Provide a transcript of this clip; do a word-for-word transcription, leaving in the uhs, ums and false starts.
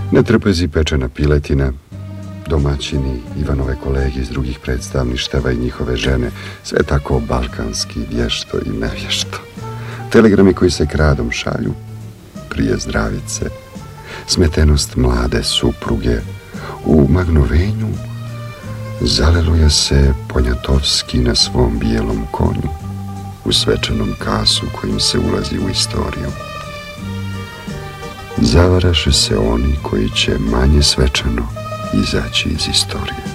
Na trpezi pečena piletina, domaćini, Ivanove kolege iz drugih predstavništava i njihove žene, sve tako balkanski, vješto i nevješto. Telegrami koji se kradom šalju, prije zdravice, smetenost mlade supruge, u magnovenju zaleluje se Ponjatovski na svom bijelom konju, u svečanom kasu kojim se ulazi u istoriju. Zavaraše se oni koji će manje svečano izaći iz istorije.